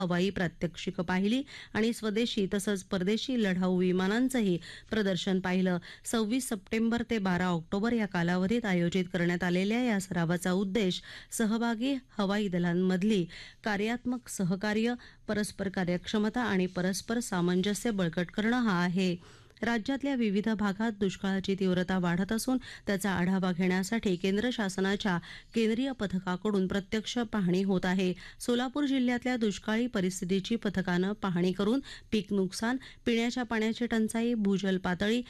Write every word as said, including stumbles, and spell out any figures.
हवाई प्रात्यक्षिक पाहिली आणि स्वदेशी तसंच परदेशी लढाऊ विमानांचंही प्रदर्शन पाहिलं. सव्वीस सप्टेंबर ते बारा ऑक्टोबर या कालावधीत आयोजित करण्यात आलेल्या या सरावाचा उद्देश सहभागी हवाई दलांमधली कार्यात्मक सहकार्य, परस्पर कार्यक्षमता आणि परस्पर सामंजस्य बळकट करणं हा आहे. राज्यातल्या विविध भागात दुष्काळाची तीव्रता वाढत असून त्याचा आढावा घेण्यासाठी केंद्र शासनाच्या केंद्रीय पथकाकडून प्रत्यक्ष पाहणी होत आहे. सोलापूर जिल्ह्यातल्या दुष्काळी परिस्थितीची पथकानं पाहणी करून पीक नुकसान, पिण्याच्या पाण्याची टंचाई, भूजल पातळी